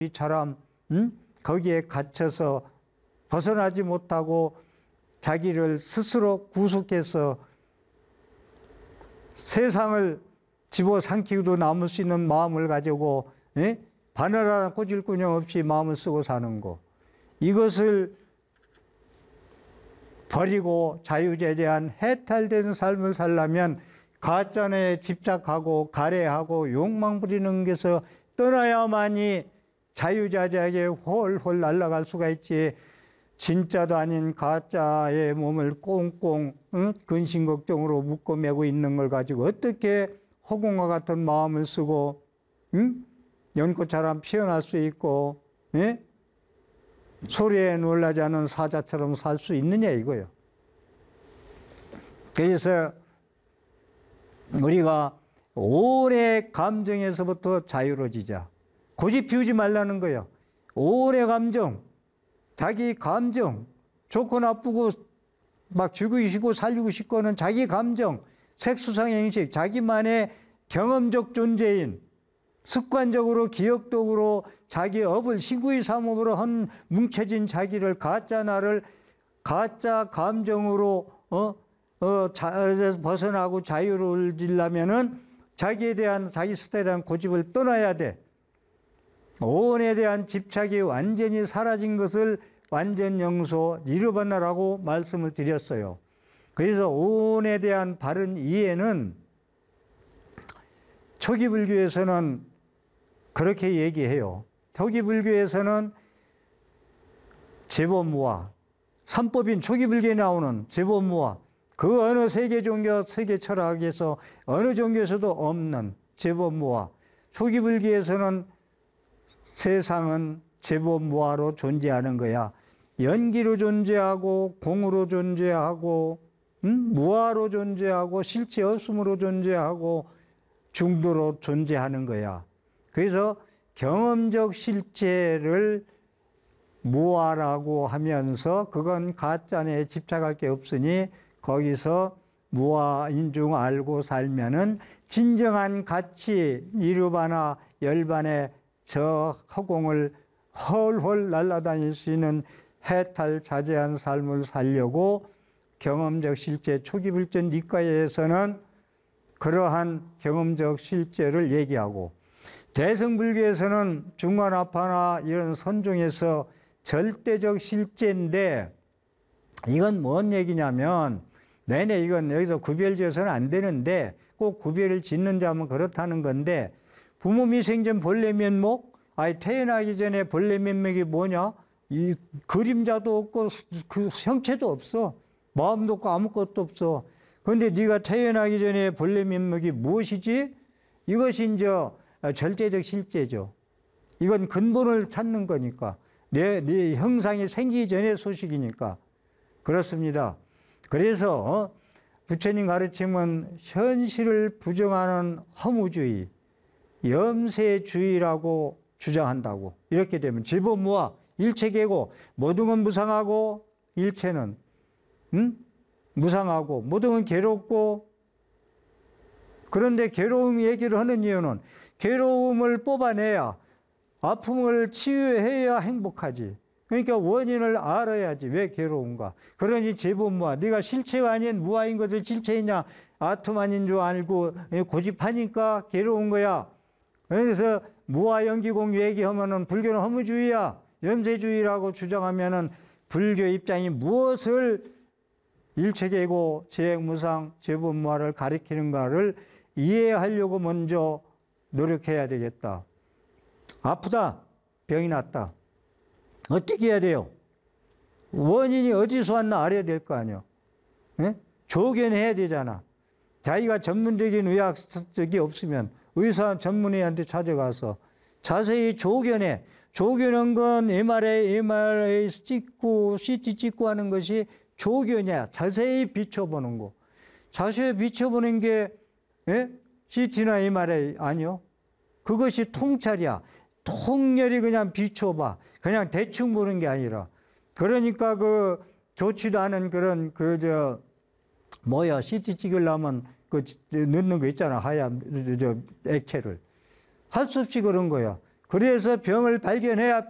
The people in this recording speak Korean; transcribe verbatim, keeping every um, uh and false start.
이처럼 응? 거기에 갇혀서 벗어나지 못하고 자기를 스스로 구속해서 세상을 집어삼키고도 남을 수 있는 마음을 가지고 예? 바늘 하나 꼬질구녕 없이 마음을 쓰고 사는 거. 이것을 버리고 자유제재한 해탈된 삶을 살려면 가짜에 집착하고 가래하고 욕망 부리는 것에서 떠나야만이 자유자재하게 홀홀 날아갈 수가 있지. 진짜도 아닌 가짜의 몸을 꽁꽁 응? 근심걱정으로 묶어매고 있는 걸 가지고 어떻게 허공과 같은 마음을 쓰고 응? 연꽃처럼 피어날 수 있고 예? 소리에 놀라지 않은 사자처럼 살 수 있느냐 이거요. 그래서 우리가 오래 감정에서부터 자유로워지자. 고집 피우지 말라는 거예요. 오래 감정, 자기 감정, 좋고 나쁘고 막 죽이시고 살리고 싶고는 자기 감정, 색수상행식, 자기만의 경험적 존재인 습관적으로 기억적으로 자기 업을 신구의 삼업으로 한 뭉쳐진 자기를 가짜 나를 가짜 감정으로 어, 어, 자, 벗어나고 자유로워지려면은 자기에 대한 자기 스타일에 대한 고집을 떠나야 돼. 오온에 대한 집착이 완전히 사라진 것을 완전 영소 니르바나라고 말씀을 드렸어요. 그래서 오온에 대한 바른 이해는 초기 불교에서는 그렇게 얘기해요. 초기 불교에서는 제법무화, 삼법인 초기 불교에 나오는 제법무화, 그 어느 세계 종교, 세계 철학에서 어느 종교에서도 없는 제법무화. 초기 불교에서는 세상은 제법무화로 존재하는 거야. 연기로 존재하고 공으로 존재하고 음? 무화로 존재하고 실체 없음으로 존재하고 중도로 존재하는 거야. 그래서 경험적 실체를 무화라고 하면서 그건 가짜에 집착할 게 없으니 거기서 무화인 중 알고 살면은 진정한 가치, 니르바나 열반의 저 허공을 헐헐 날아다닐 수 있는 해탈자재한 삶을 살려고 경험적 실제 초기불전 니카에서는 그러한 경험적 실제를 얘기하고, 대승불교에서는 중간아파나 이런 선종에서 절대적 실제인데, 이건 뭔 얘기냐면 내내 이건 여기서 구별지어서는 안 되는데 꼭 구별을 짓는 자면 그렇다는 건데, 부모 미생전 본래 면목, 아니 태어나기 전에 본래 면목이 뭐냐? 이 그림자도 없고 그 형체도 없어. 마음도 없고 아무것도 없어. 그런데 네가 태어나기 전에 본래 면목이 무엇이지? 이것이 이제 절대적 실제죠. 이건 근본을 찾는 거니까. 내, 네 형상이 생기기 전의 소식이니까. 그렇습니다. 그래서 부처님 가르침은 현실을 부정하는 허무주의, 염세주의라고 주장한다고. 이렇게 되면 제법무화, 일체계고, 모든 건 무상하고 일체는 음? 무상하고, 모든 건 괴롭고. 그런데 괴로움 얘기를 하는 이유는 괴로움을 뽑아내야, 아픔을 치유해야 행복하지. 그러니까 원인을 알아야지. 왜 괴로운가. 그러니 제법무화, 네가 실체가 아닌 무아인 것을 실체이냐, 아톰 아닌 줄 알고 고집하니까 괴로운 거야. 그래서 무아연기공 얘기하면은 불교는 허무주의야, 염세주의라고 주장하면은 불교 입장이 무엇을 일체계고 재행무상 제법무화를 가리키는가를 이해하려고 먼저 노력해야 되겠다. 아프다, 병이 났다. 어떻게 해야 돼요? 원인이 어디서 왔나 알아야 될 거 아니에요. 예? 조견해야 되잖아. 자기가 전문적인 의학적이 없으면 의사 전문의한테 찾아가서 자세히 조견해. 조견한 건 엠알에이, 엠알에이 찍고 씨티 찍고 하는 것이 조견이야. 자세히 비춰보는 거. 자세히 비춰보는 게 예? 씨티나 엠알에이 아니요. 그것이 통찰이야. 통렬히 그냥 비춰봐. 그냥 대충 보는 게 아니라. 그러니까 그 좋지도 않은 그런 그 저 뭐야 씨티 찍으려면 그 넣는 거 있잖아. 하얀 저 액체를. 할 수 없이 그런 거야. 그래서 병을 발견해야